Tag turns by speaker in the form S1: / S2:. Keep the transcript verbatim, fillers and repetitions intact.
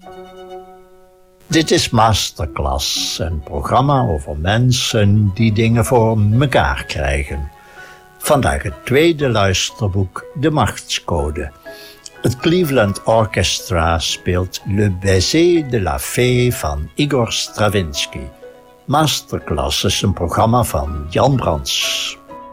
S1: Dit is Masterclass, een programma over mensen die dingen voor mekaar krijgen. Vandaag het tweede luisterboek, De Machtscode. Het Cleveland Orchestra speelt Le Baiser de la Fée van Igor Stravinsky. Masterclass is een programma van Jan Brands.